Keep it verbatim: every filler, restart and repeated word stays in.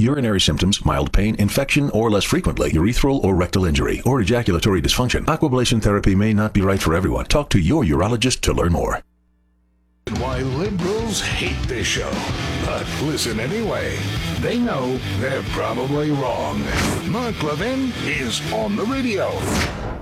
urinary symptoms, mild pain, infection, or less frequently, urethral or rectal injury, or ejaculatory dysfunction, aquablation therapy may not be right for everyone. Talk to your urologist to learn more. Why liberals hate this show, but listen anyway. They know they're probably wrong. Mark Levin is on the radio.